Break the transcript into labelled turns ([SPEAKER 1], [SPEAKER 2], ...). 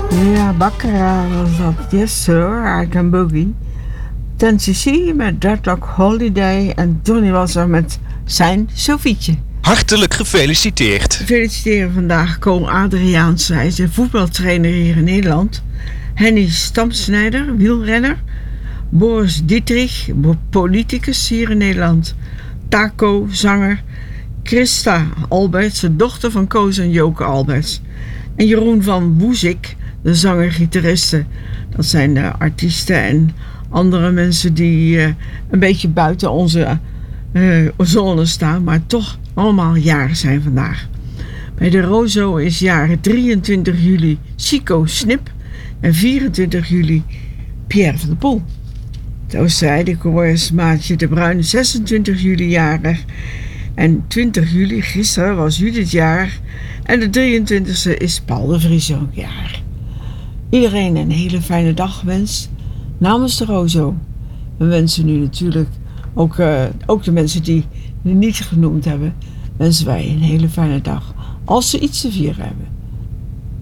[SPEAKER 1] Ja, Baccarat was dat. Yes sir, I can boogie. Ten met Dreadlock Holiday en Johnny was er met zijn Sofietje.
[SPEAKER 2] Hartelijk gefeliciteerd.
[SPEAKER 1] Feliciteren vandaag Ko Adriaans. Hij is een voetbaltrainer hier in Nederland. Henny Stamsnijder, wielrenner. Boris Dietrich, politicus hier in Nederland. Taco, zanger. Christa Alberts, de dochter van Koos en Joke Alberts. En Jeroen van Woezik, de zanger-gitariste. Dat zijn de artiesten en andere mensen die een beetje buiten onze zone staan, maar toch allemaal jarig zijn vandaag. Bij de Rozo is jaren 23 juli Chico Snip en 24 juli Pierre van der Poel. De Oostenrijker is Maatje de Bruin, 26 juli jarig. En 20 juli, gisteren, was Judith jarig. En de 23e is Paul de Vries ook jarig. Iedereen een hele fijne dag wenst namens de Rozo. We wensen nu natuurlijk ook de mensen die we niet genoemd hebben, wensen wij een hele fijne dag. Als ze iets te vieren hebben.